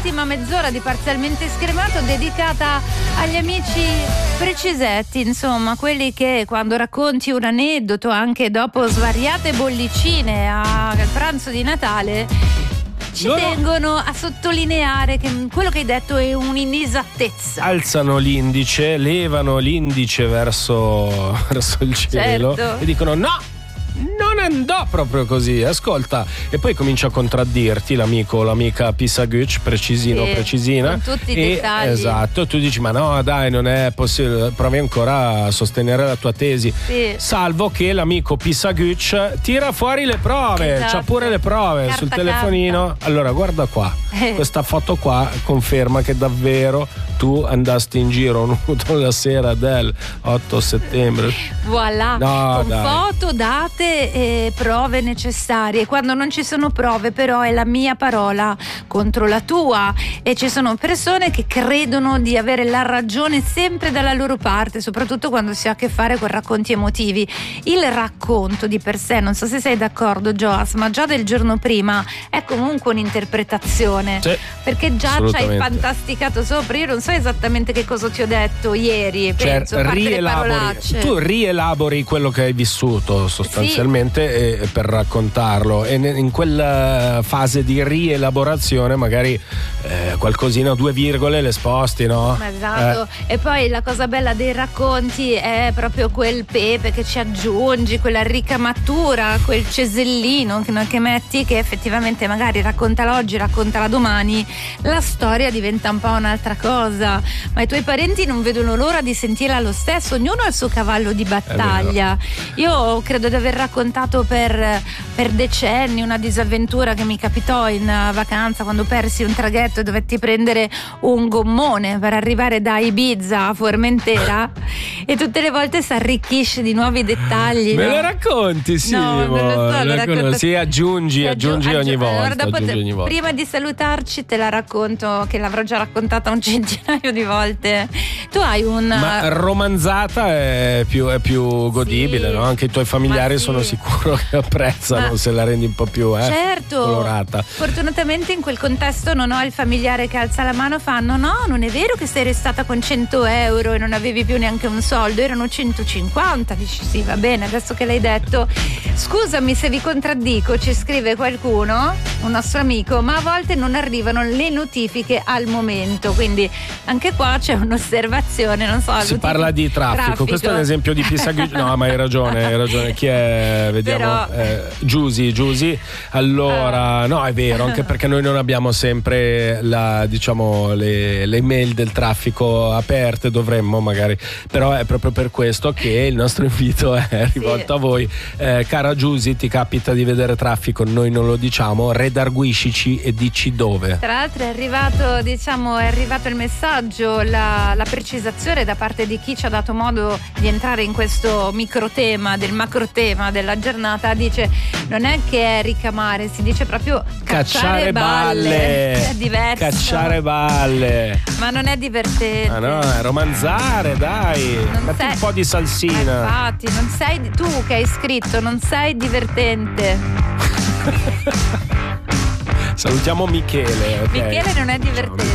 l'ultima mezz'ora di Parzialmente Scremato dedicata agli amici precisetti, insomma, quelli che quando racconti un aneddoto anche dopo svariate bollicine al pranzo di Natale ci tengono a sottolineare che quello che hai detto è un'inesattezza. Alzano l'indice, levano l'indice verso il cielo, certo, e dicono no, non andò proprio così, ascolta, e poi comincia a contraddirti l'amico o l'amica Pisagucci, precisino, sì, precisina, con tutti i dettagli. Esatto, tu dici ma no dai, non è possibile, provi ancora a sostenere la tua tesi, sì, salvo che l'amico Pisagucci tira fuori le prove, esatto, c'ha pure le prove carta sul telefonino, carta. Allora guarda qua, questa foto qua conferma che davvero tu andasti in giro nudo la sera del 8 settembre. Voilà, no, con dai, foto, date e prove necessarie. Quando non ci sono prove, però, è la mia parola contro la tua, e ci sono persone che credono di avere la ragione sempre dalla loro parte, soprattutto quando si ha a che fare con racconti emotivi. Il racconto di per sé, non so se sei d'accordo, Joas, ma già del giorno prima è comunque un'interpretazione, sì, perché già ci hai fantasticato sopra. Io non so esattamente che cosa ti ho detto ieri, penso, a parte le parolacce. Tu rielabori quello che hai vissuto sostanzialmente, sì, per raccontarlo, e in quella fase di rielaborazione magari qualcosina, 2 virgole le sposti, no? Esatto. E poi la cosa bella dei racconti è proprio quel pepe che ci aggiungi, quella ricamatura, quel cesellino che metti, che effettivamente magari raccontala oggi, raccontala domani, la storia diventa un po' un'altra cosa, ma i tuoi parenti non vedono l'ora di sentirla lo stesso, ognuno ha il suo cavallo di battaglia. Io credo di aver raccontato per decenni una disavventura che mi capitò in vacanza, quando persi un traghetto e dovetti prendere un gommone per arrivare da Ibiza a Formentera e tutte le volte si arricchisce di nuovi dettagli. Me no? lo racconti, sì, no, non lo so, lo racconto. Sì, aggiungi ogni volta, allora dopo ogni volta. Prima di salutarci te la racconto, che l'avrò già raccontata un centinaio di volte. Tu hai ma romanzata è più godibile, sì, no? Anche i tuoi familiari sì, sono sicuro che apprezzano se la rendi un po' più certo, colorata. Fortunatamente in quel contesto non ho il familiare che alza la mano, fanno no, non è vero che sei restata con 100 euro e non avevi più neanche un soldo, erano 150. Dici sì, va bene, adesso che l'hai detto, scusami se vi contraddico, ci scrive qualcuno, un nostro amico, ma a volte non arrivano le notifiche al momento, quindi anche qua c'è un'osservazione, non so, si parla di traffico. Questo è un esempio di Pisagucci. No, ma hai ragione. Chi è? Vediamo. Giusy. Allora, no, è vero, anche perché noi non abbiamo sempre le email del traffico aperte, dovremmo magari, però è proprio per questo che il nostro invito è rivolto a voi. Cara Giusy, ti capita di vedere traffico, noi non lo diciamo, redarguiscici e dici dove. Tra l'altro è arrivato il messaggio, la precisazione da parte di chi ci ha dato modo di entrare in questo microtema, del macrotema della giornata. Dice non è che è ricamare, si dice proprio cacciare balle. È diverso. Cacciare balle. Ma non è divertente. Ah no, è romanzare, dai. Metti un po' di salsina. Infatti, non sei tu che hai scritto, non sei divertente. Salutiamo Michele. Okay. Michele non è divertente.